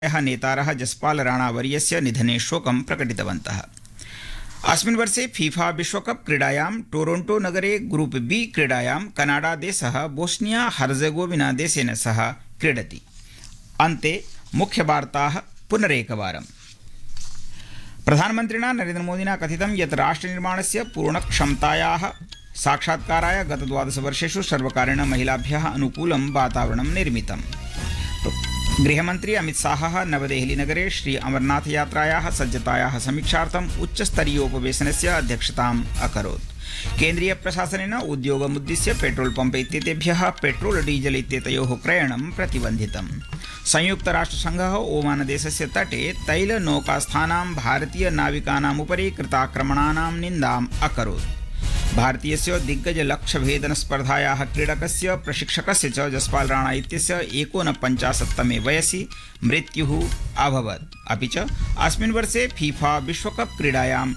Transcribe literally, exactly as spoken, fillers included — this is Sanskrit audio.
नेतारः जसपाल राणावर्यस्य निधने शोकं प्रकटितवन्तः। अस्मिन् वर्षे फीफा विश्वकप क्रीडायां टोरोंटो नगरे ग्रुप बी क्रीडायां कनाडा देशः बोस्निया हर्जेगोविना देशेन सह क्रीडति। अन्ते मुख्यवार्ताः पुनरेकवारम्। प्रधानमन्त्रिणा नरेन्द्रमोदिना कथितं यत् राष्ट्रनिर्माणस्य पूर्णक्षमतायाः साक्षात्काराय गत द्वादशवर्षेषु सर्वकारेण महिलाभ्यः अनुकूलं वातावरणं निर्मितम्। गृहमन्त्री अमित शाहः नवदेहलीनगरे श्री अमरनाथ यात्रायाः सज्जतायाः समीक्षार्थम् उच्चस्तरीयोपवेशनस्य अध्यक्षताम् अकरोत्। केन्द्रीय प्रशासनेन उद्योगमुद्दिश्य पेट्रोल पम्प इत्येतेभ्यः पेट्रोल डीजल इत्येतयोः क्रयणं प्रतिबन्धितम्। संयुक्तराष्ट्रसङ्घः ओमानदेशस्य तटे तैलनौकास्थानां भारतीय नाविकानामुपरि कृताक्रमणानां निन्दाम् अकरोत्। भारतीयस्य दिग्गज लक्ष्यभेदनस्पर्धायाः क्रीडकस्य प्रशिक्षकस्य च जसपाल राणा इत्यस्य एकोनपञ्चाशत्तमे वयसि मृत्युः अभवत्। अपि च अस्मिन् वर्षे फीफा विश्वकप क्रीडायां